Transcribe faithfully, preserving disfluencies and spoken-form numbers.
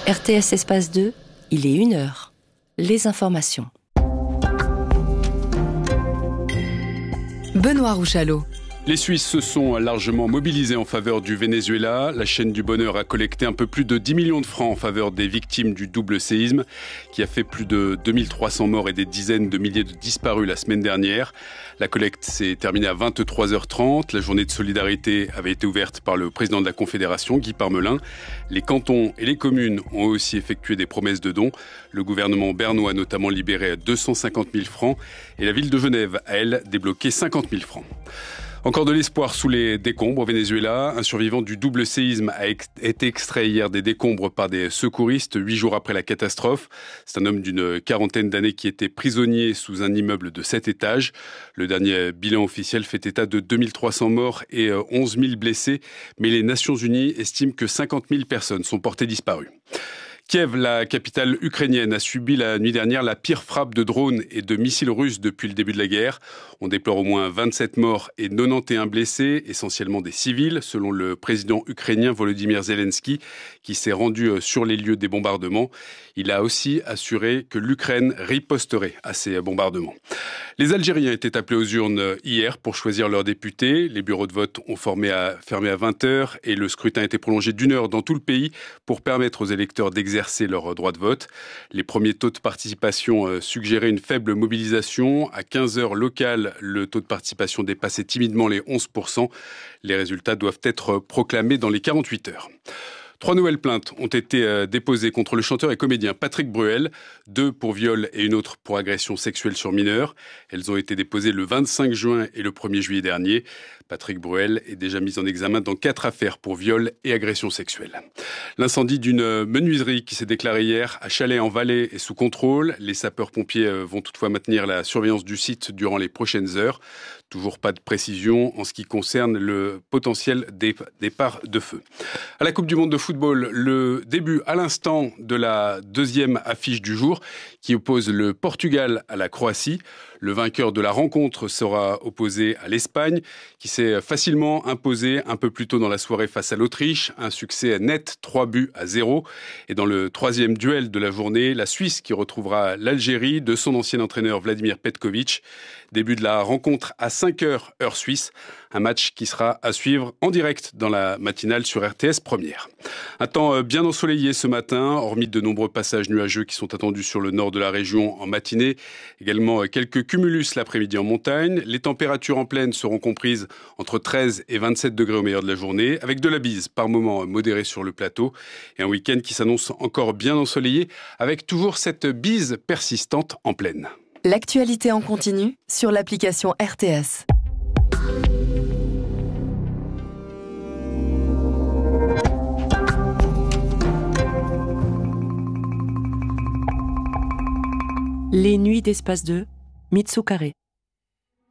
R T S Espace deux, il est une heure. Les informations. Benoît Rouchalot. Les Suisses se sont largement mobilisés en faveur du Venezuela. La chaîne du bonheur a collecté un peu plus de dix millions de francs en faveur des victimes du double séisme qui a fait plus de deux mille trois cents morts et des dizaines de milliers de disparus la semaine dernière. La collecte s'est terminée à vingt-trois heures trente. La journée de solidarité avait été ouverte par le président de la Confédération, Guy Parmelin. Les cantons et les communes ont aussi effectué des promesses de dons. Le gouvernement bernois a notamment libéré deux cent cinquante mille francs et la ville de Genève a, elle, débloqué cinquante mille francs. Encore de l'espoir sous les décombres au Venezuela. Un survivant du double séisme a ex- été extrait hier des décombres par des secouristes, huit jours après la catastrophe. C'est un homme d'une quarantaine d'années qui était prisonnier sous un immeuble de sept étages. Le dernier bilan officiel fait état de deux mille trois cents morts et onze mille blessés. Mais les Nations Unies estiment que cinquante mille personnes sont portées disparues. Kiev, la capitale ukrainienne, a subi la nuit dernière la pire frappe de drones et de missiles russes depuis le début de la guerre. On déplore au moins vingt-sept morts et quatre-vingt-onze blessés, essentiellement des civils, selon le président ukrainien Volodymyr Zelensky, qui s'est rendu sur les lieux des bombardements. Il a aussi assuré que l'Ukraine riposterait à ces bombardements. Les Algériens étaient appelés aux urnes hier pour choisir leurs députés. Les bureaux de vote ont fermé à, fermé à vingt heures et le scrutin a été prolongé d'une heure dans tout le pays pour permettre aux électeurs d'exercer leur droit de vote. Les premiers taux de participation suggéraient une faible mobilisation. À quinze heures locales, le taux de participation dépassait timidement les onze pour cent. Les résultats doivent être proclamés dans les quarante-huit heures. Trois nouvelles plaintes ont été déposées contre le chanteur et comédien Patrick Bruel, deux pour viol et une autre pour agression sexuelle sur mineurs. Elles ont été déposées le vingt-cinq juin et le premier juillet dernier. Patrick Bruel est déjà mis en examen dans quatre affaires pour viol et agression sexuelle. L'incendie d'une menuiserie qui s'est déclaré hier à Chalais-en-Valais est sous contrôle. Les sapeurs-pompiers vont toutefois maintenir la surveillance du site durant les prochaines heures. Toujours pas de précision en ce qui concerne le potentiel départ de feu. À la Coupe du Monde de football, le début à l'instant de la deuxième affiche du jour qui oppose le Portugal à la Croatie. Le vainqueur de la rencontre sera opposé à l'Espagne, qui s'est facilement imposé un peu plus tôt dans la soirée face à l'Autriche. Un succès net, trois buts à zéro. Et dans le troisième duel de la journée, la Suisse qui retrouvera l'Algérie de son ancien entraîneur Vladimir Petkovic. Début de la rencontre à cinq heures, heure suisse. Un match qui sera à suivre en direct dans la matinale sur R T S Première. Un temps bien ensoleillé ce matin, hormis de nombreux passages nuageux qui sont attendus sur le nord de la région en matinée. Également quelques cumulus l'après-midi en montagne. Les températures en plaine seront comprises entre treize et vingt-sept degrés au meilleur de la journée, avec de la bise par moments modérée sur le plateau. Et un week-end qui s'annonce encore bien ensoleillé, avec toujours cette bise persistante en plaine. L'actualité en continu sur l'application R T S. Les nuits d'Espace deux, Mitsu Carré.